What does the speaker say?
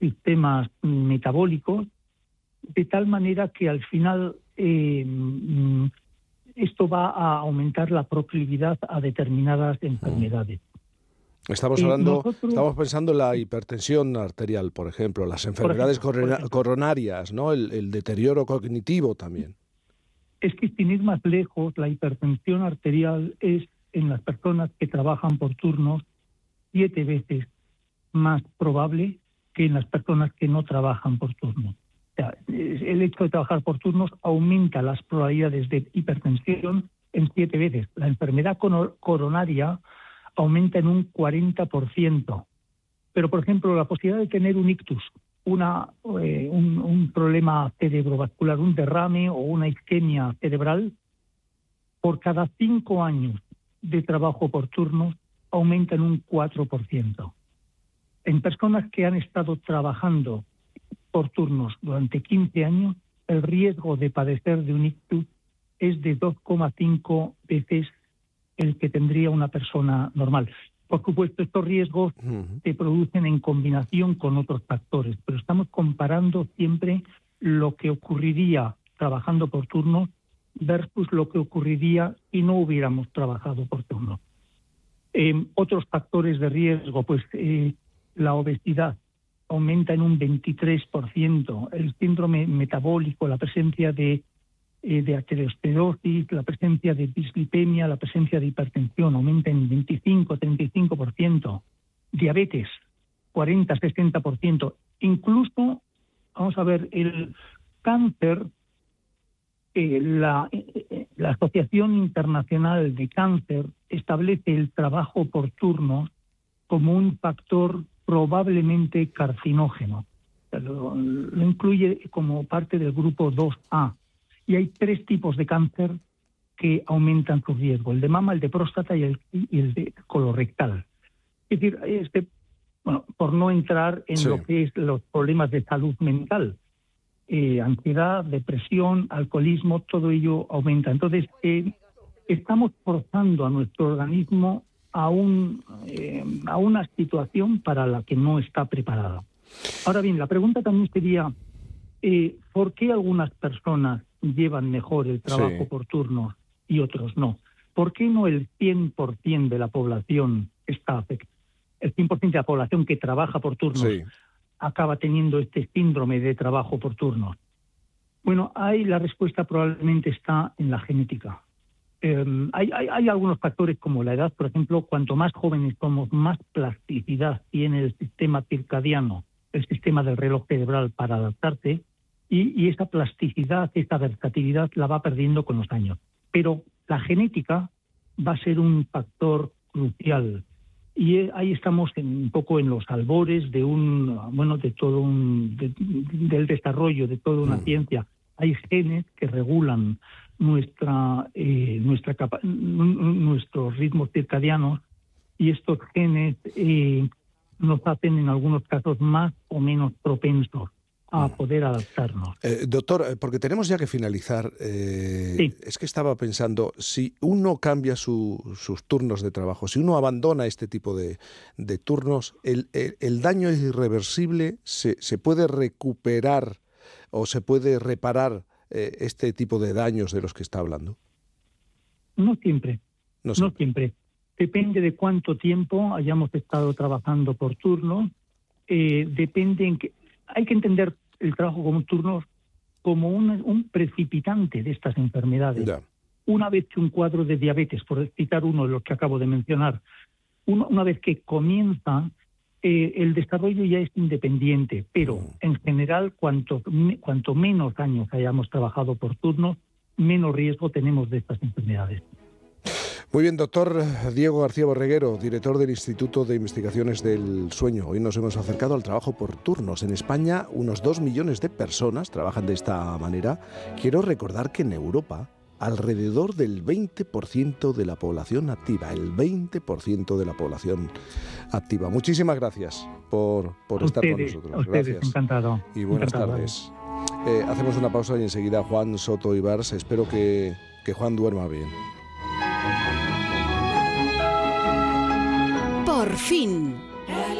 sistemas metabólicos, de tal manera que al final esto va a aumentar la proclividad a determinadas enfermedades. Estamos pensando en la hipertensión arterial, por ejemplo, las enfermedades coronarias, ¿no? El deterioro cognitivo también. Es que sin ir más lejos, la hipertensión arterial es en las personas que trabajan por turnos 7 veces más probable que en las personas que no trabajan por turnos. O sea, el hecho de trabajar por turnos aumenta las probabilidades de hipertensión en 7 veces. La enfermedad coronaria aumenta en un 40%. Pero, por ejemplo, la posibilidad de tener un ictus, un problema cerebrovascular, un derrame o una isquemia cerebral, por cada 5 años de trabajo por turnos aumenta en un 4%. En personas que han estado trabajando por turnos durante 15 años, el riesgo de padecer de un ictus es de 2,5 veces el que tendría una persona normal. Por supuesto, estos riesgos se producen en combinación con otros factores, pero estamos comparando siempre lo que ocurriría trabajando por turnos versus lo que ocurriría si no hubiéramos trabajado por turnos. Otros factores de riesgo, pues la obesidad aumenta en un 23%, el síndrome metabólico, la presencia de arteriosclerosis, la presencia de dislipemia, la presencia de hipertensión aumenta en 25-35%, diabetes 40-60%, incluso, vamos a ver, el cáncer, la Asociación Internacional de Cáncer establece el trabajo por turnos como un factor probablemente carcinógeno. Lo incluye como parte del grupo 2A. Y hay 3 tipos de cáncer que aumentan su riesgo: el de mama, el de próstata y el de colorectal. Es decir, por no entrar en lo que es los problemas de salud mental, ansiedad, depresión, alcoholismo, todo ello aumenta. Entonces, estamos forzando a nuestro organismo a una situación para la que no está preparada. Ahora bien, la pregunta también sería, ¿por qué algunas personas llevan mejor el trabajo por turnos y otros no? ¿Por qué no el 100% de la población está afectada? El 100% de la población que trabaja por turnos acaba teniendo este síndrome de trabajo por turnos. Bueno, ahí la respuesta probablemente está en la genética. Hay algunos factores como la edad, por ejemplo. Cuanto más jóvenes somos, más plasticidad tiene el sistema circadiano, el sistema del reloj cerebral para adaptarse, y esa plasticidad, esa versatilidad la va perdiendo con los años. Pero la genética va a ser un factor crucial, y ahí estamos un poco en los albores del desarrollo de toda una ciencia. Hay genes que regulan nuestros ritmos circadianos, y estos genes nos hacen en algunos casos más o menos propensos a poder adaptarnos. Doctor, porque tenemos ya que finalizar, es que estaba pensando, si uno cambia sus turnos de trabajo, si uno abandona este tipo de turnos, el daño es irreversible. ¿Se puede recuperar o se puede reparar este tipo de daños de los que está hablando? No siempre. No siempre. Depende de cuánto tiempo hayamos estado trabajando por turnos. Depende en que hay que entender el trabajo como turnos como un precipitante de estas enfermedades. Una vez que un cuadro de diabetes, por citar uno de los que acabo de mencionar, una vez que comienza, el desarrollo ya es independiente, pero en general cuanto menos años hayamos trabajado por turnos, menos riesgo tenemos de estas enfermedades. Muy bien, doctor Diego García Borreguero, director del Instituto de Investigaciones del Sueño. Hoy nos hemos acercado al trabajo por turnos. En España, unos 2 millones de personas trabajan de esta manera. Quiero recordar que en Europa, alrededor del 20% de la población activa, el 20% de la población activa. Muchísimas gracias por estar con nosotros. Gracias. Encantado. Y buenas tardes. Hacemos una pausa y enseguida Juan Soto Ibars. Espero que Juan duerma bien. Por fin.